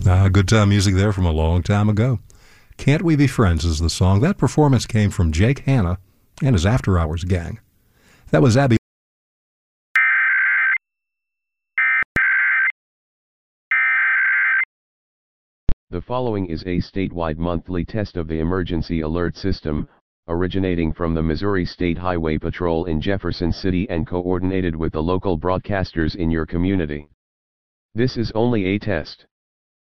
Good time music there from a long time ago. Can't We Be Friends is the song. That performance came from Jake Hanna and his After Hours gang. That was Abby. The following is a statewide monthly test of the emergency alert system, originating from the Missouri State Highway Patrol in Jefferson City and coordinated with the local broadcasters in your community. This is only a test.